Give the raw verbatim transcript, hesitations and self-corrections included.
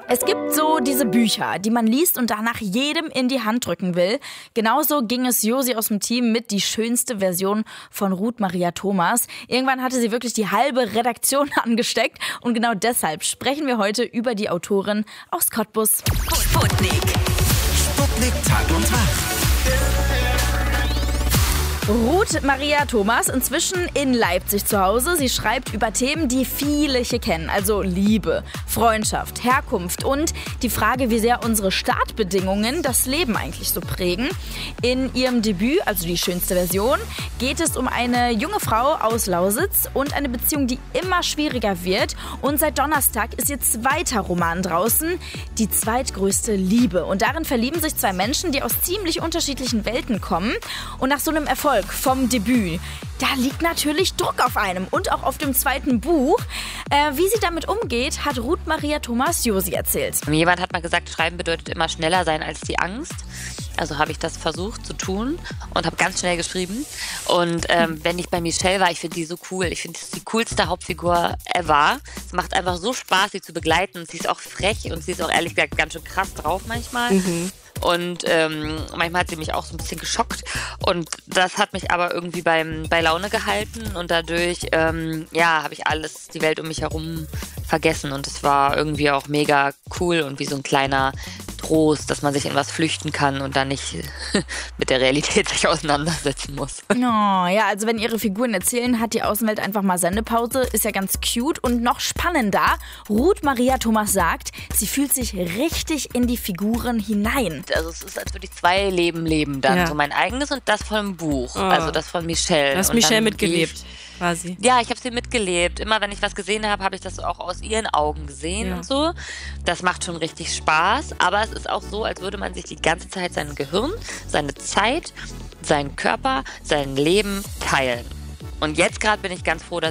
Es gibt so diese Bücher, die man liest und danach jedem in die Hand drücken will. Genauso ging es Josi aus dem Team mit Die schönste Version von Ruth Maria Thomas. Irgendwann hatte sie wirklich die halbe Redaktion angesteckt und genau deshalb sprechen wir heute über die Autorin aus Cottbus. Sputnik. Sputnik Tag und Tag. Ruth Maria Thomas, inzwischen in Leipzig zu Hause. Sie schreibt über Themen, die viele hier kennen. Also Liebe, Freundschaft, Herkunft und die Frage, wie sehr unsere Startbedingungen das Leben eigentlich so prägen. In ihrem Debüt, also Die schönste Version, geht es um eine junge Frau aus Lausitz und eine Beziehung, die immer schwieriger wird. Und seit Donnerstag ist ihr zweiter Roman draußen, Die zweitgrößte Liebe. Und darin verlieben sich zwei Menschen, die aus ziemlich unterschiedlichen Welten kommen. Und nach so einem Erfolg vom Debüt, da liegt natürlich Druck auf einem und auch auf dem zweiten Buch. Äh, wie sie damit umgeht, hat Ruth Maria Thomas Josi erzählt. Jemand hat mal gesagt, Schreiben bedeutet immer schneller sein als die Angst. Also habe ich das versucht zu tun und habe ganz schnell geschrieben. Und ähm, wenn ich bei Michelle war, ich finde die so cool. Ich finde, sie ist die coolste Hauptfigur ever. Es macht einfach so Spaß, sie zu begleiten. Sie ist auch frech und sie ist auch ehrlich gesagt ganz schön krass drauf manchmal. Mhm. Und ähm, manchmal hat sie mich auch so ein bisschen geschockt. Und das hat mich aber irgendwie beim, bei Laune gehalten. Und dadurch, ähm, ja, habe ich alles, die Welt um mich herum vergessen. Und es war irgendwie auch mega cool und wie so ein kleiner Trost, dass man sich in was flüchten kann und dann nicht mit der Realität sich auseinandersetzen muss. Oh, ja, also wenn ihre Figuren erzählen, hat die Außenwelt einfach mal Sendepause. Ist ja ganz cute und noch spannender. Ruth Maria Thomas sagt, sie fühlt sich richtig in die Figuren hinein. Also es ist, als würde ich zwei Leben leben dann. Ja. So mein eigenes und das vom Buch. Oh. Also das von Michelle. Du hast und Michelle mitgelebt. Quasi. Ja, ich habe sie mitgelebt. Immer wenn ich was gesehen habe, habe ich das auch aus ihren Augen gesehen ja. und so. Das macht schon richtig Spaß. Aber es ist auch so, als würde man sich die ganze Zeit sein Gehirn, seine Zeit, seinen Körper, sein Leben teilen. Und jetzt gerade bin ich ganz froh, dass